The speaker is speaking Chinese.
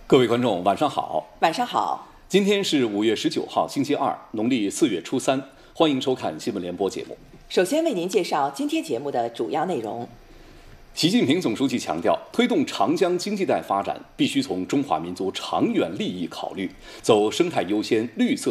各位观众，晚上好。 晚上好。 今天是5月19号，星期二，农历4月初3，欢迎收看新闻联播节目。 首先为您介绍今天节目的主要内容。 习近平总书记强调，推动长江经济带发展，必须从中华民族长远利益考虑，走生态优先、绿色